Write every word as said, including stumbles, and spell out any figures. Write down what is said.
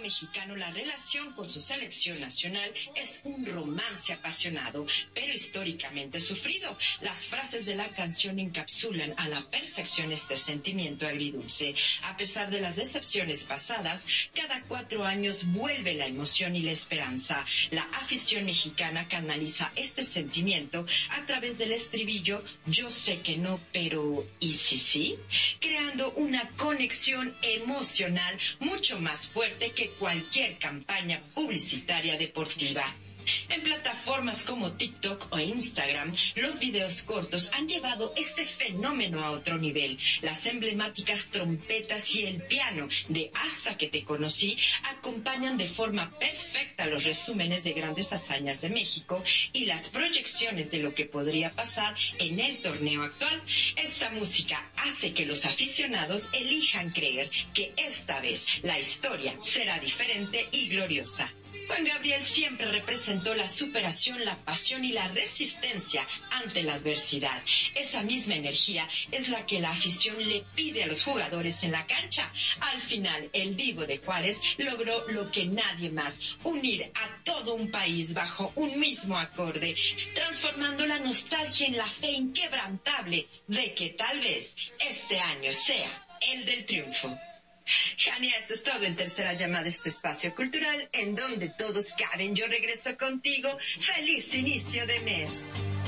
mexicano, la relación con su selección nacional es un romance apasionado, pero históricamente sufrido. Las frases de la canción encapsulan a la perfección este sentimiento agridulce. A pesar de las decepciones pasadas, cada cuatro años vuelve la emoción y la esperanza. La afición mexicana canaliza este sentimiento a través del estribillo "Yo sé que no, pero ¿y si sí?", creando una conexión emocional mucho más fuerte que cualquier campaña publicitaria deportiva. En plataformas como TikTok o Instagram, los videos cortos han llevado este fenómeno a otro nivel. Las emblemáticas trompetas y el piano de Hasta que te conocí acompañan de forma perfecta los resúmenes de grandes hazañas de México y las proyecciones de lo que podría pasar en el torneo actual. Esta música hace que los aficionados elijan creer que esta vez la historia será diferente y gloriosa. Juan Gabriel siempre representó la superación, la pasión y la resistencia ante la adversidad. Esa misma energía es la que la afición le pide a los jugadores en la cancha. Al final, el Divo de Juárez logró lo que nadie más: unir a todo un país bajo un mismo acorde, transformando la nostalgia en la fe inquebrantable de que tal vez este año sea el del triunfo. Jania, esto es todo en Tercera Llamada, este espacio cultural en donde todos caben. Yo regreso contigo. ¡Feliz inicio de mes!